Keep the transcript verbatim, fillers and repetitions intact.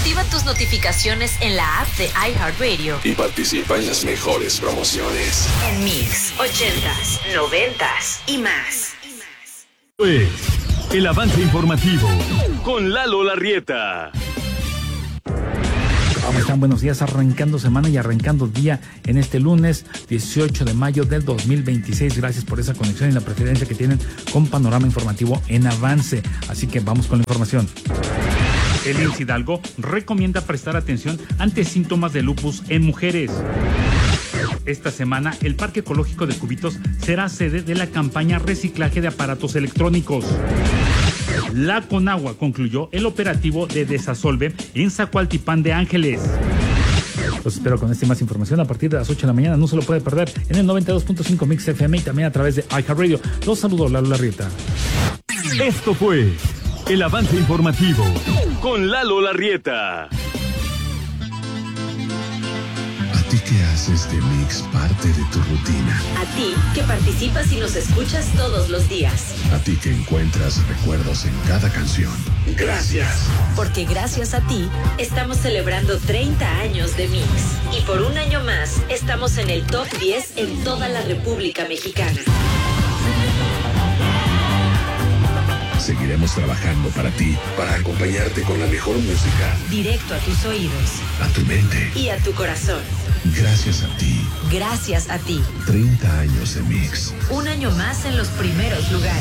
Activa tus notificaciones en la app de iHeartRadio y participa en las mejores promociones. En Mix, ochentas, noventas y más. Pues, el avance informativo con Lalo Larrieta. ¿Cómo están? Buenos días, arrancando semana y arrancando día en este lunes dieciocho de mayo del dos mil veintiséis. Gracias por esa conexión y la preferencia que tienen con Panorama Informativo en Avance. Así que vamos con la información. El I M S S Hidalgo recomienda prestar atención ante síntomas de lupus en mujeres. Esta semana, el Parque Ecológico de Cubitos será sede de la campaña Reciclaje de Aparatos Electrónicos. La Conagua concluyó el operativo de desasolve en Zacualtipán de Ángeles. Los espero con esta y más información a partir de las ocho de la mañana. No se lo puede perder en el noventa y dos punto cinco Mix F M y también a través de iHeartRadio. Los saludo, Lalo Larrieta. Esto fue el avance informativo con Lalo Larrieta. ¿A ti que haces de Mix parte de tu rutina? A ti que participas y nos escuchas todos los días. A ti que encuentras recuerdos en cada canción. Gracias. Porque gracias a ti estamos celebrando treinta años de Mix. Y por un año más estamos en el top diez en toda la República Mexicana. Seguiremos trabajando para ti, para acompañarte con la mejor música. Directo a tus oídos. A tu mente. Y a tu corazón. Gracias a ti. Gracias a ti. treinta años de Mix. Un año más en los primeros lugares.